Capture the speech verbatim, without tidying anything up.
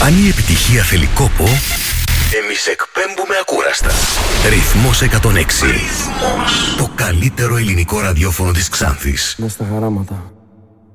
Αν η επιτυχία θέλει κόπο, εμείς εκπέμπουμε ακούραστα. Ρυθμός εκατόν έξι. Ρυθμός. Το καλύτερο ελληνικό ραδιόφωνο της Ξάνθης. Μες στα χαράματα.